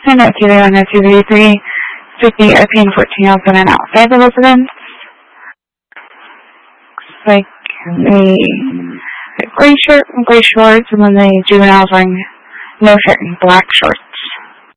And at 231-233, 50 are paying 14 outside and outside the residence. Looks like the gray shorts, and then the juveniles wearing no shirt and black shorts.